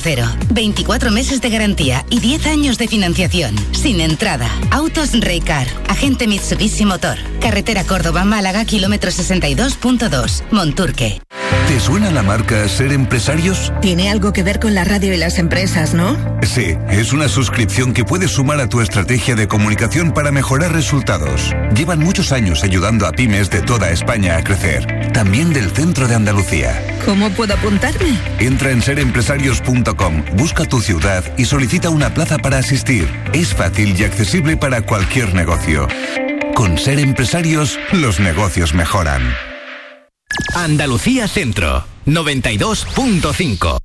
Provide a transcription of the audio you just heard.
cero. 24 meses de garantía y 10 años de financiación. Sin entrada. Autos Reycar. Agente Mitsubishi Motor. Carretera Córdoba-Málaga, kilómetro 62.2. Monturque. ¿Te suena la marca Ser Empresarios? Tiene algo que ver con la radio y las empresas, ¿no? Sí, es una suscripción que puedes sumar a tu estrategia de comunicación para mejorar resultados. Llevan muchos años ayudando a pymes de toda España a crecer, también del centro de Andalucía. ¿Cómo puedo apuntarme? Entra en serempresarios.com, busca tu ciudad y solicita una plaza para asistir. Es fácil y accesible para cualquier negocio. Con Ser Empresarios, los negocios mejoran. Andalucía Centro, 92.5.